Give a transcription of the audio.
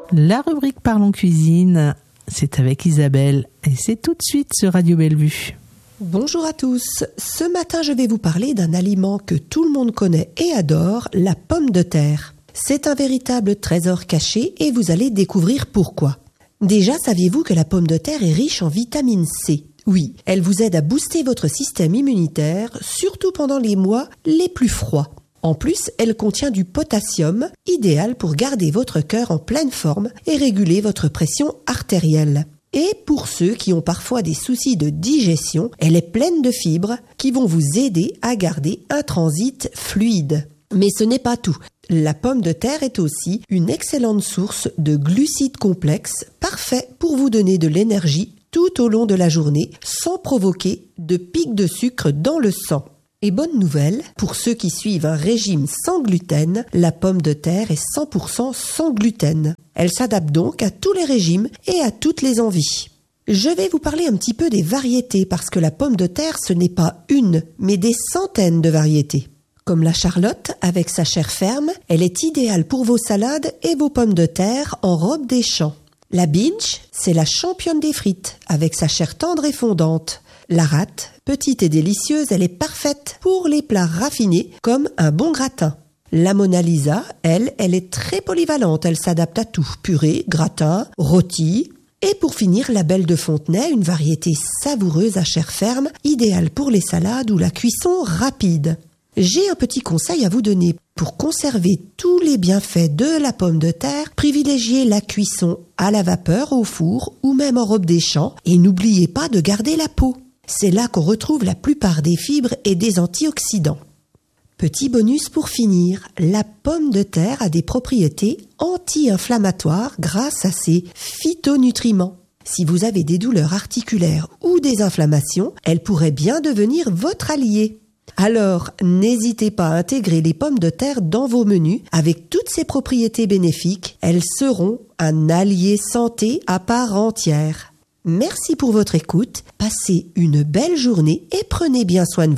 La rubrique Parlons Cuisine, c'est avec Isabelle et c'est tout de suite sur Radio Bellevue. Bonjour à tous. Ce matin, je vais vous parler d'un aliment que tout le monde connaît et adore, la pomme de terre. C'est un véritable trésor caché et vous allez découvrir pourquoi. Déjà, saviez-vous que la pomme de terre est riche en vitamine C ? Oui, elle vous aide à booster votre système immunitaire, surtout pendant les mois les plus froids. En plus, elle contient du potassium, idéal pour garder votre cœur en pleine forme et réguler votre pression artérielle. Et pour ceux qui ont parfois des soucis de digestion, elle est pleine de fibres qui vont vous aider à garder un transit fluide. Mais ce n'est pas tout. La pomme de terre est aussi une excellente source de glucides complexes, parfait pour vous donner de l'énergie tout au long de la journée sans provoquer de pics de sucre dans le sang. Et bonne nouvelle, pour ceux qui suivent un régime sans gluten, la pomme de terre est 100% sans gluten. Elle s'adapte donc à tous les régimes et à toutes les envies. Je vais vous parler un petit peu des variétés parce que la pomme de terre, ce n'est pas une, mais des centaines de variétés. Comme la charlotte, avec sa chair ferme, elle est idéale pour vos salades et vos pommes de terre en robe des champs. La binge, c'est la championne des frites, avec sa chair tendre et fondante. La rate, petite et délicieuse, elle est parfaite pour les plats raffinés comme un bon gratin. La Mona Lisa, elle est très polyvalente, elle s'adapte à tout, purée, gratin, rôti. Et pour finir, la Belle de Fontenay, une variété savoureuse à chair ferme, idéale pour les salades ou la cuisson rapide. J'ai un petit conseil à vous donner. Pour conserver tous les bienfaits de la pomme de terre, privilégiez la cuisson à la vapeur, au four ou même en robe des champs et n'oubliez pas de garder la peau. C'est là qu'on retrouve la plupart des fibres et des antioxydants. Petit bonus pour finir, la pomme de terre a des propriétés anti-inflammatoires grâce à ses phytonutriments. Si vous avez des douleurs articulaires ou des inflammations, elle pourrait bien devenir votre allié. Alors, n'hésitez pas à intégrer les pommes de terre dans vos menus. Avec toutes ces propriétés bénéfiques, elles seront un allié santé à part entière. Merci pour votre écoute, passez une belle journée et prenez bien soin de vous.